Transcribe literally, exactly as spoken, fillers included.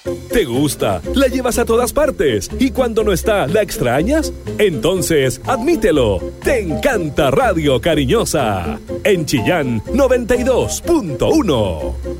¿Te gusta? ¿La llevas a todas partes? ¿Y cuando no está, la extrañas? Entonces, admítelo. Te encanta Radio Cariñosa. En Chillán, noventa y dos punto uno.